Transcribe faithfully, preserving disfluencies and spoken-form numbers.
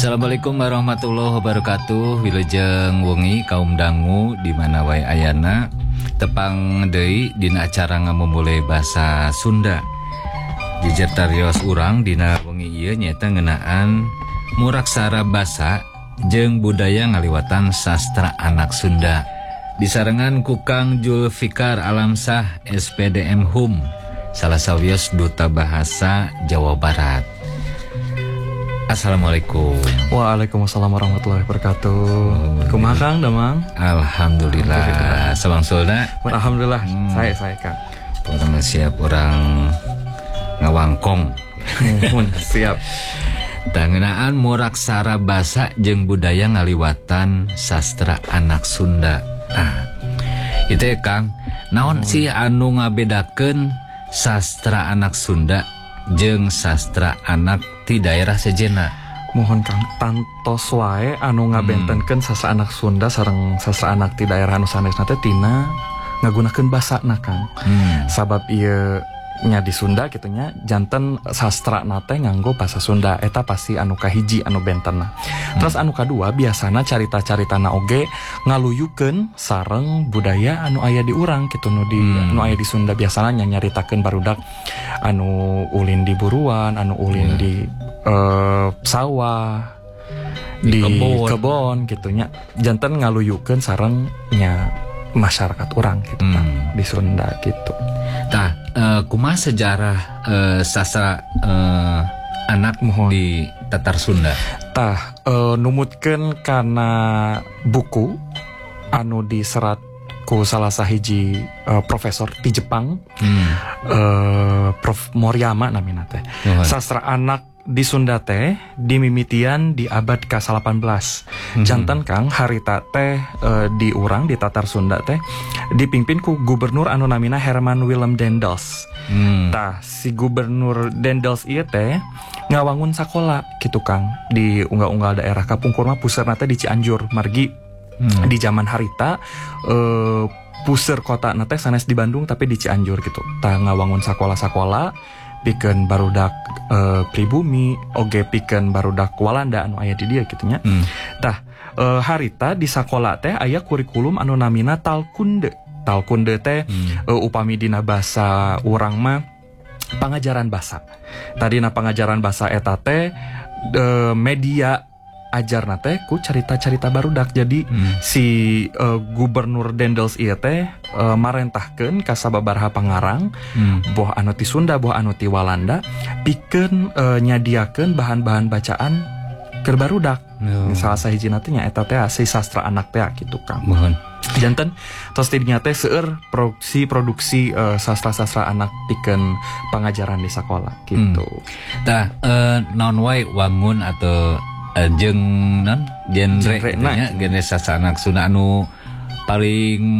Assalamualaikum warahmatullahi wabarakatuh. Wilujeng wengi kaum dangu di mana wae ayana tepang deui dina acara ngamumule basa Sunda. Jejer tarios urang dina wengi ieu nyaeta ngeunaan muraksara basa jeung budaya ngaliwatan sastra anak Sunda. Disarengan ku Kang Julfikar Alamsah S P D M Hum, salah sawios duta bahasa Jawa Barat. Assalamualaikum. Waalaikumsalam warahmatullahi wabarakatuh. Kumaha Kang Damang? Alhamdulillah. Sabangsulna. Alhamdulillah. Hmm. Saya saya Kang. Orang siap orang ngawangkong. Siap. Tangenaan muraksara basa jeung budaya ngaliwatan sastra anak Sunda. Ah. Itu ya Kang. Naon hmm. sih anu ngabedakeun sastra anak Sunda jeung sastra anak di daerah sejenna? Mohon Kang tantos wae anu ngabentenkeun hmm. sastra anak Sunda sareng sastra anak di daerah anu sanesna teh tina ngagunakeun basana Kang. Hmm. Sabab ieu nya di Sunda kitu nya janten sastra nate nganggo basa Sunda eta pasti anu kahiji anu bentenna. Hmm. Terus anu kadua biasana carita-caritana oge ngaluyukeun sareng budaya anu aya di urang kitu nu di hmm. anu aya di Sunda biasana nyaritakeun barudak anu ulin di buruan, anu ulin hmm. di uh, sawah, di, di kebon, kebon gitu nya. Janten ngaluyukeun sareng nya masyarakat urang gitu hmm. kan di Sunda gitu. Tah, uh, kumaha sejarah uh, sastra uh, anak mohon di Tatar Sunda? Tah, uh, numutkeun kana buku anu diserat ku salah sahiji uh, profesor di Jepang, hmm. uh, Prof Moriyama namina teh. Oh. Sastra anak di Sunda teh dimimitian di abad ka salapan belas. Hmm. Janten Kang harita teh uh, di urang di Tatar Sunda teh dipimpin ku gubernur anu namina Herman Willem Daendels. Hmm. Tah si gubernur Daendels ieu teh ngawangun sakola kitu Kang di unggal-unggal daerah kapungkur mah pusarna teh di Cianjur margi. Hmm. Di zaman harita uh, puseur kota na teh sanes di Bandung tapi di Cianjur gitu. Tah ngawangun sakola-sakola pikeun barudak uh, pribumi oge pikeun barudak Walanda anu aya di dieu kitu nya. Hmm. Tah uh, harita di sakola teh aya kurikulum anu namina Talkunde. Talkunde teh hmm. uh, upami dina basa urang mah pangajaran basa. Tadina pangajaran basa eta teh uh, media ajarna teh ku carita-carita barudak. Jadi hmm. si uh, gubernur Daendels ieu teh uh, marentahkeun ka sababaraha pangarang hmm. boh anu ti Sunda boh anu ti Walanda pikeun uh, nyadiakeun bahan-bahan bacaan keur barudak. Oh. Salah sahijina teh nya eta teh si sastra anak teh kitu Kang. Mohon. Janten tos tidinya teh seueur produksi produksi uh, sastra-sastra anak pikeun pangajaran di sekolah gitu. Hmm. Tah uh, naon wae wangun atau jeung non genre nya genre sastra anak Sunda anu paling